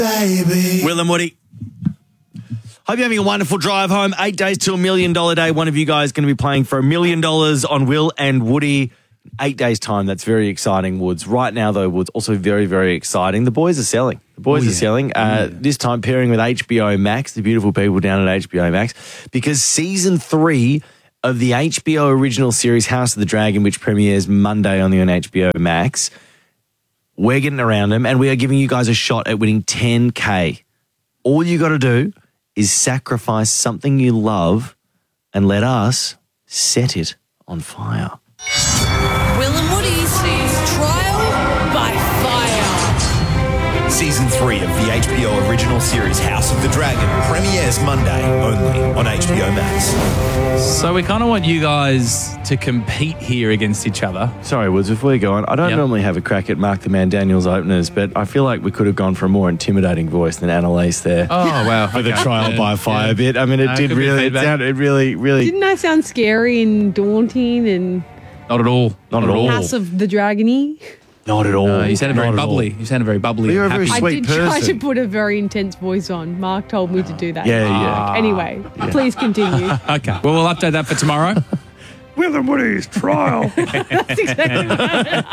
baby. Will and Woody. Hope you're having a wonderful drive home. 8 days to $1 million day. One of you guys going to be playing for $1 million on Will and Woody. 8 days' time. That's very exciting, Woods. Right now, though, Woods, also very, very exciting. The boys are selling. This time pairing with HBO Max, the beautiful people down at HBO Max, because season 3 of the HBO original series House of the Dragon, which premieres Monday only on HBO Max, we're getting around them, and we are giving you guys a shot at winning $10K. All you got to do is sacrifice something you love and let us set it on fire. Will and Woody's Trial by Fire. Season 3 of the HBO original series House of the Dragon premieres Monday only on HBO Max. So we kind of want you guys to compete here against each other. Sorry, Woods, before you go on, I don't normally have a crack at Mark the Man Daniels openers, but I feel like we could have gone for a more intimidating voice than Annalise there. Oh, wow. For the trial by fire bit. I mean, it did really, it sounded really. Didn't that sound scary and daunting and Not at all. Not at all. House of the Dragon-y? Not at all. No, you sounded very bubbly. You sounded very bubbly. You're a and very happy. sweet I did person. try to put a very intense voice on. Mark told me to do that. Yeah. Anyway, please continue. Okay. Well, we'll update that for tomorrow. Will and Woody's trial. That's exactly right.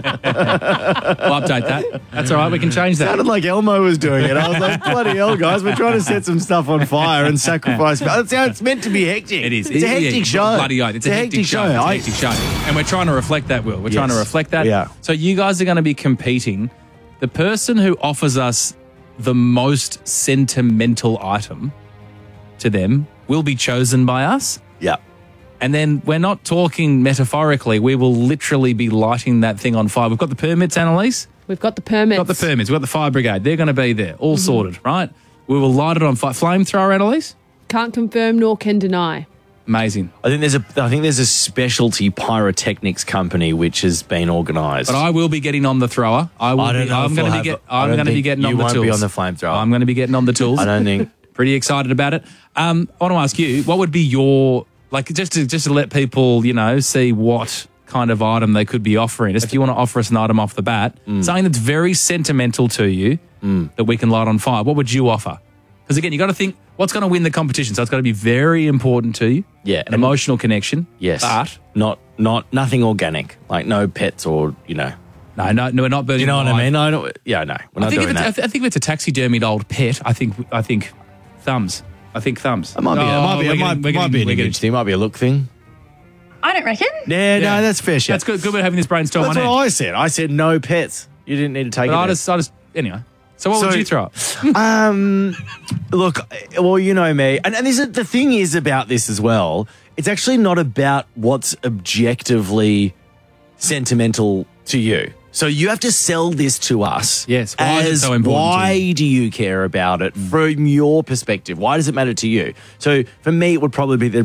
We'll update that. That's all right. We can change that. Sounded like Elmo was doing it. I was like, bloody hell, guys, we're trying to set some stuff on fire and sacrifice. That's how it's meant to be hectic. It is. It's a hectic show. Bloody oath. It's a hectic show. It's a hectic show. And we're trying to reflect that, Will. We're trying to reflect that. Yeah. So you guys are going to be competing. The person who offers us the most sentimental item to them will be chosen by us. Yeah. And then we're not talking metaphorically. We will literally be lighting that thing on fire. We've got the permits, Annalise. We've got the permits. We've got the permits. We've got the fire brigade. They're going to be there, all sorted, right? We will light it on fire. Flamethrower, Annalise? Can't confirm nor can deny. Amazing. I think there's a specialty pyrotechnics company which has been organised. But I will be getting on the thrower. I'm going to be getting on the tools. You won't be on the flamethrower. I'm going to be getting on the tools. I don't think. Pretty excited about it. I want to ask you, what would be your, like, just to let people, see what kind of item they could be offering us. If you want to offer us an item off the bat, something that's very sentimental to you that we can light on fire, what would you offer? Because again, you got to think, what's going to win the competition? So it's got to be very important to you. Yeah. An emotional connection. Yes. But nothing organic, like no pets or, No, we're not burning. You know what I mean? No. We're not doing that. I think if it's a taxidermied old pet, I think thumbs. It might be an image thing. It might be a look thing. I don't reckon. Yeah, no, that's fair shit. That's good. Good we're having this brainstorm That's on what air. I said. I said no pets. You didn't need to take But it. Anyway. So what would you throw up? Look, well, you know me. And the thing is about this as well, it's actually not about what's objectively sentimental to you. So you have to sell this to us. Yes. Why is it so important to why do you care about it from your perspective? Why does it matter to you? So for me, there'd probably be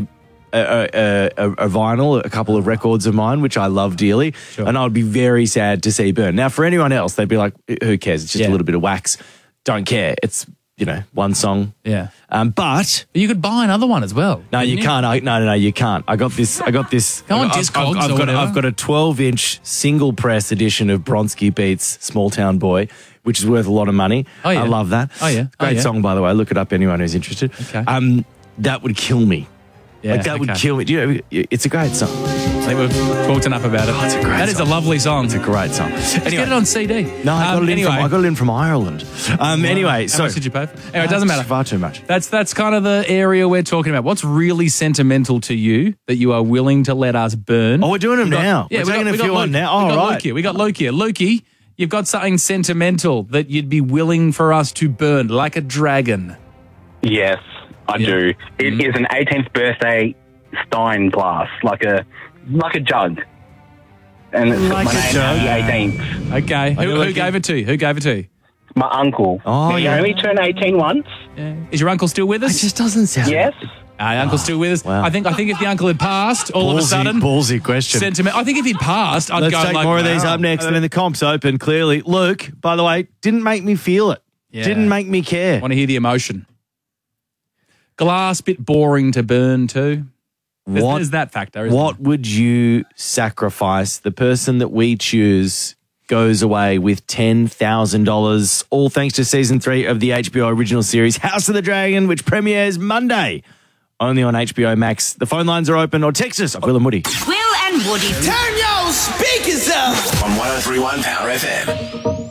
a vinyl, a couple of records of mine, which I love dearly, and I would be very sad to see burn. Now, for anyone else, they'd be like, who cares? It's just a little bit of wax. Don't care. It's, one song. Yeah. But you could buy another one as well. No, you can't. No, you can't. I got this. Go on Discogs I've got a 12-inch single press edition of Bronski Beats Small Town Boy, which is worth a lot of money. Oh, yeah. I love that. Oh, yeah. Great song, by the way. Look it up, anyone who's interested. Okay. That would kill me. Yeah, that would kill me. It's a great song. I think we've talked enough about it. It's a great That is a lovely song. It's a great song. Let's get it on CD. No, I got it in from Ireland. Anyway, how much did you pay for? Anyway, it doesn't matter. Far too much. That's kind of the area we're talking about. What's really sentimental to you that you are willing to let us burn? Oh, we're doing them now. Yeah, we're taking a few on now. Oh, right. We got Luke here. Lukey, you've got something sentimental that you'd be willing for us to burn, like a dragon. Yes, I do. It is an 18th birthday Stein glass, like a jug. And it's Like my a name, jug? the 18th. Okay. Who gave it to you? Who gave it to you? My uncle. Oh, he yeah. only turned 18 once. Yeah. Is your uncle still with us? It just doesn't sound. Yes. Uncle's still with us. Wow. I think if the uncle had passed, all of a sudden, ballsy question. sentiment. I think if he'd passed, I'd Let's go take like, more of these wow. up next, and then the comp's open. Clearly, Luke, by the way, didn't make me feel it. Yeah. Didn't make me care. Want to hear the emotion? Glass, bit boring to burn too. There's that factor. Isn't What would you sacrifice? The person that we choose goes away with $10,000. All thanks to season 3 of the HBO original series House of the Dragon, which premieres Monday. Only on HBO Max. The phone lines are open, or text us at Will and Woody. Will and Woody. Turn your speakers up on 103.1 Power FM.